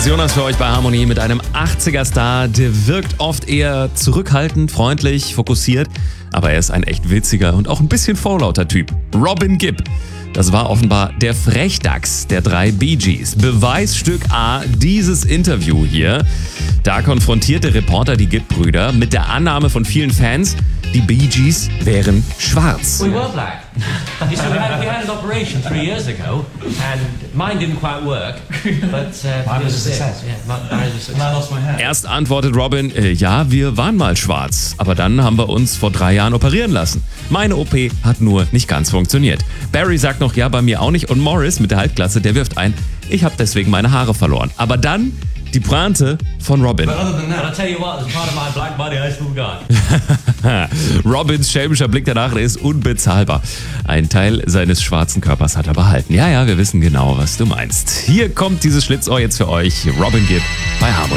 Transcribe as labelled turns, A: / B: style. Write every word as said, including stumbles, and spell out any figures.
A: ist Jonas für euch bei Harmonie mit einem achtziger-Star. Der wirkt oft eher zurückhaltend, freundlich, fokussiert, aber er ist ein echt witziger und auch ein bisschen vorlauter Typ. Robin Gibb. Das war offenbar der Frechdachs der drei Bee Gees. Beweisstück A, dieses Interview hier. Da konfrontiert der Reporter die Gibb-Brüder mit der Annahme von vielen Fans, die Bee Gees wären schwarz.
B: We were black. You see, we had, we had an operation three years ago, and mine didn't quite work, but uh,
C: Mine was a success.
B: Yeah, mine mine was a success.
C: And I lost my hair.
A: Erst antwortet Robin, äh, ja, wir waren mal schwarz, aber dann haben wir uns vor drei Jahren operieren lassen. Meine O P hat nur nicht ganz funktioniert. Barry sagt noch, ja, bei mir auch nicht, und Morris mit der Halbklasse, der wirft ein, ich habe deswegen meine Haare verloren. Aber dann die Pointe von Robin.
C: But other than
B: And I
C: that,
B: tell you what, as part of my black body, I still got.
A: Robins schelmischer Blick danach, der ist unbezahlbar. Ein Teil seines schwarzen Körpers hat er behalten. Ja, ja, wir wissen genau, was du meinst. Hier kommt dieses Schlitzohr jetzt für euch. Robin Gibb bei Harmonie.